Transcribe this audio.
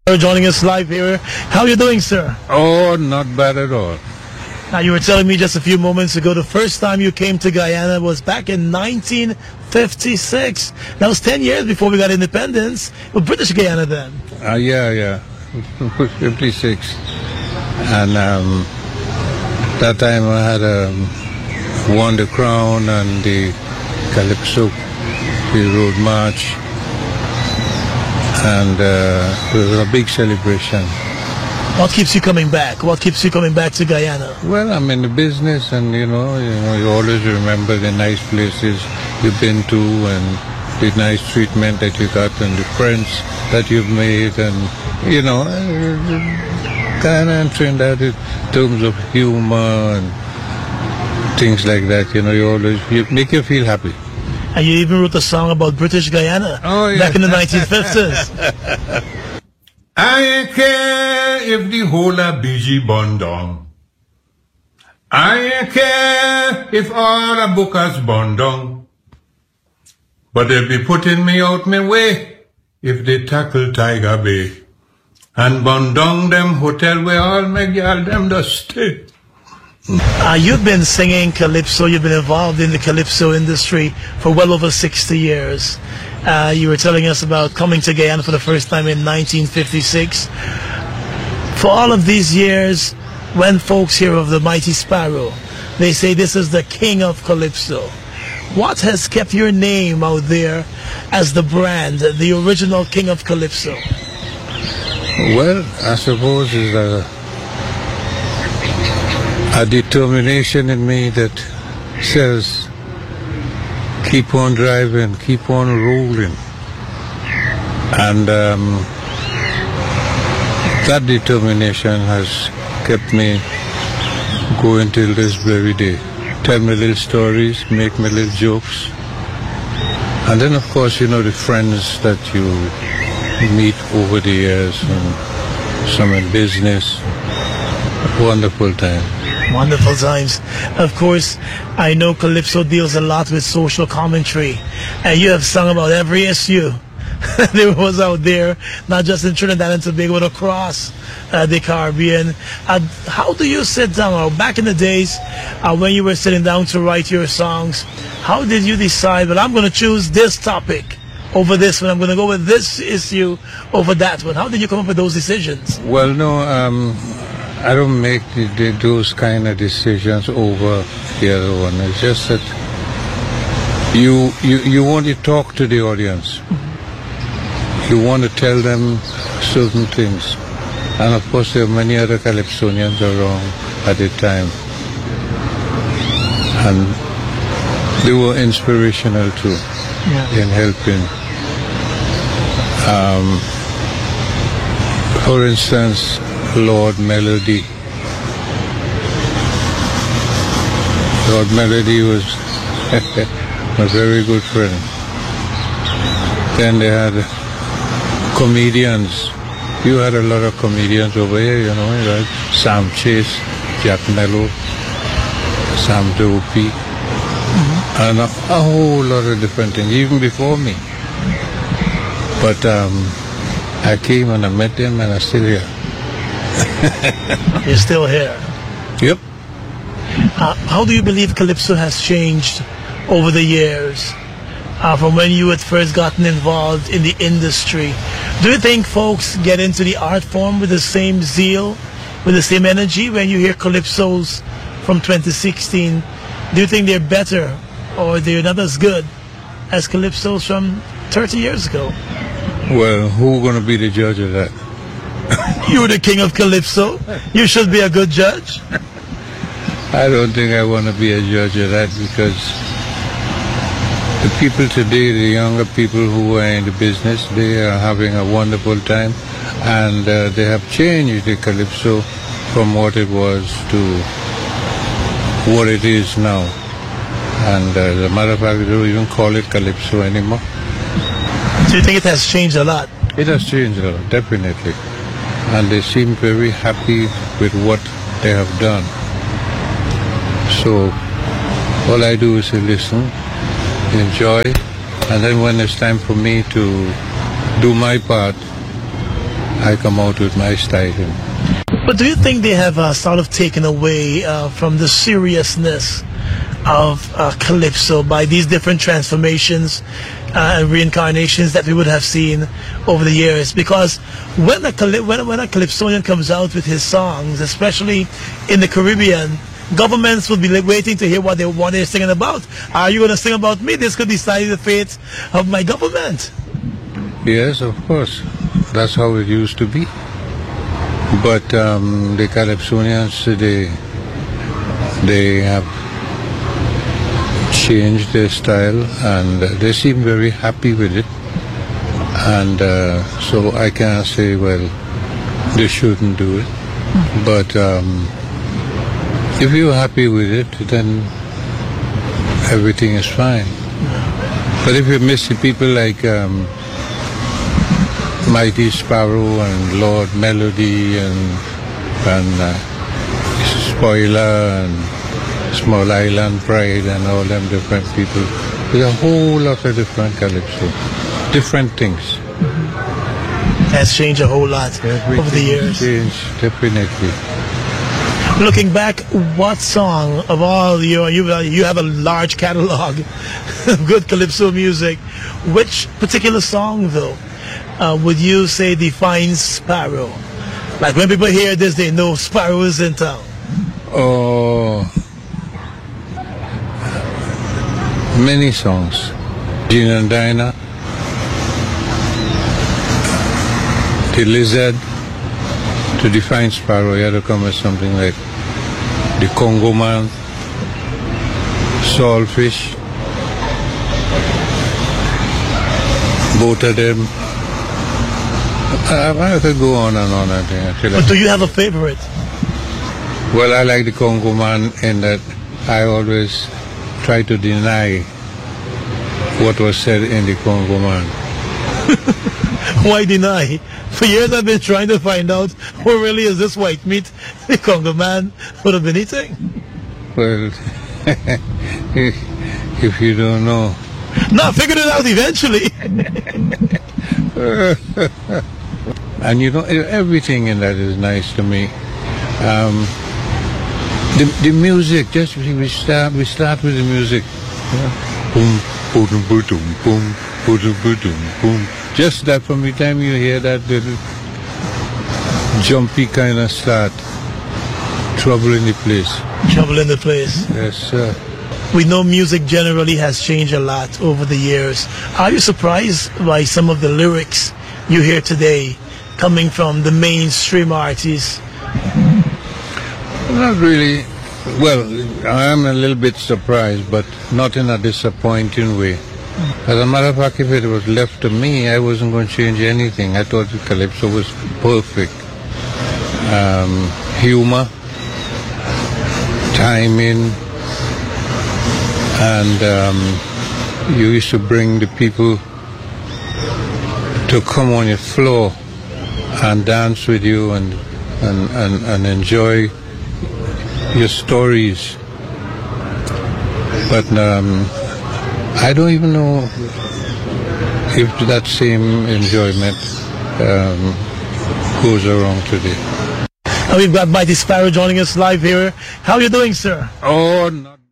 Joining us live here. How are you doing, sir? Oh, not bad at all. Now, you were telling me just a few moments ago the first time you came to Guyana was back in 1956. That was 10 years before we got independence. Well, British Guyana then. Yeah. 56. And that time I had won the crown and the Calypso, the road march. And it was a big celebration. What keeps you coming back? What keeps you coming back to Guyana? Well, I'm in the business, and you always remember the nice places you've been to, and the nice treatment that you got, and the friends that you've made, and Guyana and Trinidad in terms of humor and things like that. You make you feel happy. And you even wrote a song about British Guyana back in the 1950s. I ain't care if the whole of BG burn down. I ain't care if all the bookers burn down. But they'll be putting me out my way if they tackle Tiger Bay and burn down them hotel where all my girl them just stay. You've been singing Calypso, you've been involved in the Calypso industry for well over 60 years. You were telling us about coming to Guyana for the first time in 1956. For all of these years, when folks hear of the Mighty Sparrow, they say this is the king of Calypso. What has kept your name out there as the brand, the original king of Calypso? Well, I suppose it's a determination in me that says, keep on driving, keep on rolling. And that determination has kept me going till this very day. Tell me little stories, make me little jokes. And then, of course, the friends that you meet over the years, and some in business. Wonderful time. Wonderful times. Of course, I know Calypso deals a lot with social commentary, and you have sung about every issue there was out there, not just in Trinidad and Tobago, but across the Caribbean. How do you sit down, or back in the days when you were sitting down to write your songs, how did you decide, well, I'm going to choose this topic over this one, I'm going to go with this issue over that one? How did you come up with those decisions? Well, no, I don't make those kind of decisions over the other one. It's just that you want to talk to the audience. You want to tell them certain things. And of course there are many other Calypsonians around at the time. And they were inspirational too in helping. For instance, Lord Melody. Lord Melody was a very good friend. Then they had comedians. You had a lot of comedians over here, you had Sam Chase, Jack Nello, Sam Dopey, and a whole lot of different things, even before me. But I came and I met them, and I'm still here. You're still here. Yep. How do you believe Calypso has changed over the years, from when you had first gotten involved in the industry? Do you think folks get into the art form with the same zeal, with the same energy when you hear Calypsos from 2016? Do you think they're better, or they're not as good as Calypsos from 30 years ago? Well, who's going to be the judge of that? You're the king of Calypso. You should be a good judge. I don't think I want to be a judge of that, because the people today, the younger people who are in the business, they are having a wonderful time, and they have changed the Calypso from what it was to what it is now. And as a matter of fact, they don't even call it Calypso anymore. Do you think it has changed a lot? It has changed a lot, definitely. And they seem very happy with what they have done. So all I do is listen, enjoy, and then when it's time for me to do my part, I come out with my style. But do you think they have sort of taken away from the seriousness of Calypso by these different transformations and reincarnations that we would have seen over the years? Because when a Calypsonian comes out with his songs, especially in the Caribbean, governments will be waiting to hear what they're singing about. Are you going to sing about me? This could decide the fate of my government. Yes, of course. That's how it used to be. But the Calypsonians, they have changed their style, and they seem very happy with it. And so I can't say, well, they shouldn't do it. But if you're happy with it, then everything is fine. But if you miss the people like Mighty Sparrow and Lord Melody and Spoiler and Small Island Pride and all them different people, there's a whole lot of different calypso, different things. Has changed a whole lot over the years. Changed, definitely. Looking back, what song of all you have a large catalog of good calypso music? Which particular song, though, would you say defines Sparrow? Like when people hear this, they know Sparrow is in town. Oh, many songs. Gina and Dinah, The Lizard. To define Sparrow, you had to come with something like The Congo Man, Saltfish, both of them. I could go on and on, I think. But do you have a favorite? Well, I like The Congo Man in that I always try to deny what was said in The Congo Man. Why deny? For years I've been trying to find out what really is this white meat the Congo man would have been eating. Well, if you don't know. No, I figured it out eventually. And you know, everything in that is nice to me. The music, just we start with the music. Boom, boom, boom, boom, boom, boom, boom. Just that, from the time you hear that little jumpy kind of start, trouble in the place. Trouble in the place. Yes, sir. We know music generally has changed a lot over the years. Are you surprised by some of the lyrics you hear today coming from the mainstream artists? Not really. Well, I am a little bit surprised, but not in a disappointing way. As a matter of fact, if it was left to me, I wasn't going to change anything. I thought the calypso was perfect. Humor, timing, and you used to bring the people to come on your floor and dance with you and enjoy your stories. But I don't even know if that same enjoyment goes around today. And we've got Mighty Sparrow joining us live here. How are you doing, sir? Oh, not